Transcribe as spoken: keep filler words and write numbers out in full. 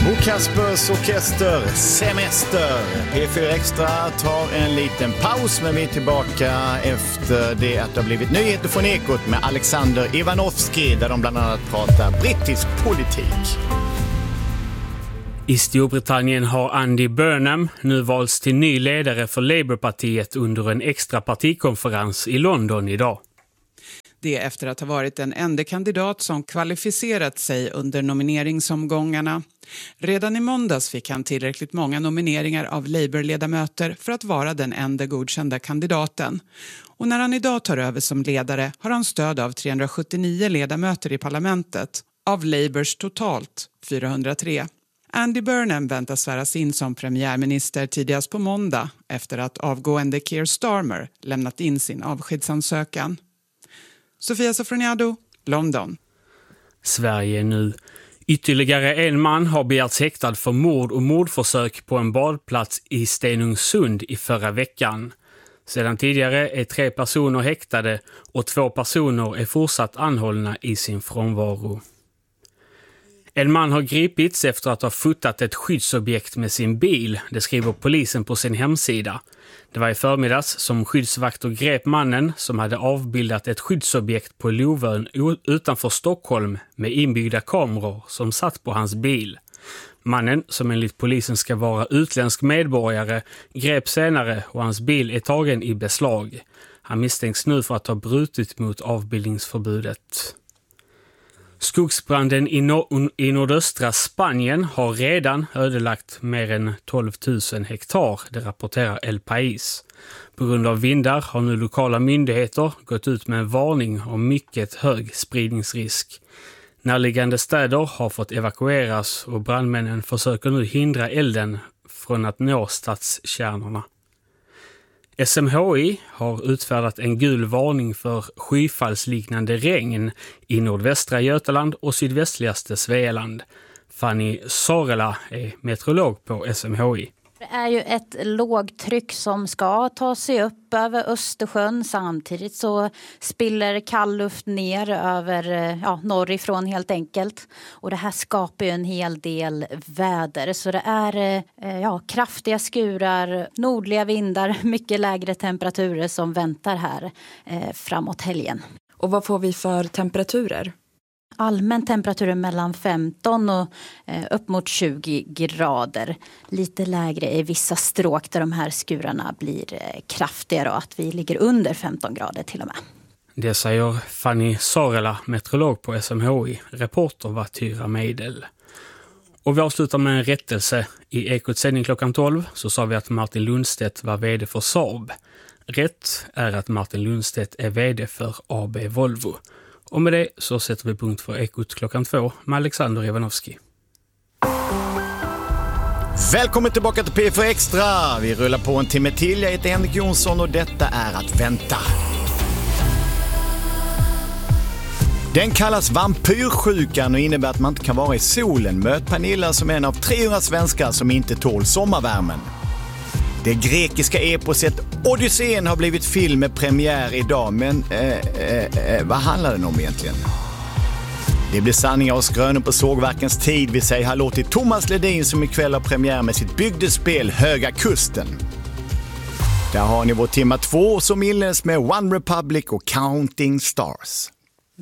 Bo Kaspers orkester, Semester. P fyra Extra tar en liten paus, men vi är tillbaka efter det att det har blivit nyheter från Ekot med Alexander Ivanovski, där de bland annat pratar brittisk politik. I Storbritannien har Andy Burnham nu valts till ny ledare för Labourpartiet under en extra partikonferens i London idag. Det är efter att ha varit den enda kandidat som kvalificerat sig under nomineringsomgångarna. Redan i måndags fick han tillräckligt många nomineringar av Labour-ledamöter för att vara den enda godkända kandidaten. Och när han idag tar över som ledare har han stöd av trehundrasjuttionio ledamöter i parlamentet, av Labours totalt fyrahundratre. Andy Burnham väntas sväras in som premiärminister tidigast på måndag efter att avgående Keir Starmer lämnat in sin avskedsansökan. Sofia Sofroniado, London. Sverige nu. Ytterligare en man har begärts häktad för mord och mordförsök på en badplats i Stenungsund i förra veckan. Sedan tidigare är tre personer häktade och två personer är fortsatt anhållna i sin frånvaro. En man har gripits efter att ha fotat ett skyddsobjekt med sin bil, det skriver polisen på sin hemsida. Det var i förmiddags som skyddsvakter grep mannen som hade avbildat ett skyddsobjekt på Lovön utanför Stockholm med inbyggda kameror som satt på hans bil. Mannen, som enligt polisen ska vara utländsk medborgare, grep senare och hans bil är tagen i beslag. Han misstänks nu för att ha brutit mot avbildningsförbudet. Skogsbranden i, no- i nordöstra Spanien har redan ödelagt mer än tolv tusen hektar, det rapporterar El País. På grund av vindar har nu lokala myndigheter gått ut med en varning om mycket hög spridningsrisk. Närliggande städer har fått evakueras och brandmännen försöker nu hindra elden från att nå stadskärnorna. S M H I har utfärdat en gul varning för skyfallsliknande regn i nordvästra Götaland och sydvästligaste Svealand. Fanny Sorela är meteorolog på S M H I. Det är ju ett lågtryck som ska ta sig upp över Östersjön. Samtidigt så spiller kall luft ner över ja, norrifrån helt enkelt. Och det här skapar ju en hel del väder. Så det är ja, kraftiga skurar, nordliga vindar, mycket lägre temperaturer som väntar här eh, framåt helgen. Och vad får vi för temperaturer? Allmän temperatur mellan femton och eh, upp mot tjugo grader. Lite lägre i vissa stråk där de här skurarna blir eh, kraftigare och att vi ligger under femton grader till och med. Det säger Fanny Sorela, meteorolog på S M H I. Reporter var Tyra Meidel. Och vi avslutar med en rättelse. I Ekots sändning klockan tolv så sa vi att Martin Lundstedt var vd för Saab. Rätt är att Martin Lundstedt är vd för A B Volvo. Och med det så sätter vi punkt för Ekot klockan två med Alexander Ivanovski. Välkommen tillbaka till P fyra Extra. Vi rullar på en timme till. Jag heter Henrik Jonsson och detta är Att vänta. Den kallas vampyrsjukan och innebär att man inte kan vara i solen. Möt Pernilla som är en av trehundra svenskar som inte tål sommarvärmen. Det grekiska eposet Odysseen har blivit film med premiär idag, men eh, eh, vad handlar den om egentligen? Det blir sanningar och skrönor på sågverkens tid. Vi säger hallå till Thomas Ledin som ikväll har premiär med sitt bygdespel Höga Kusten. Där har ni vår timma två som inleds med One Republic och Counting Stars.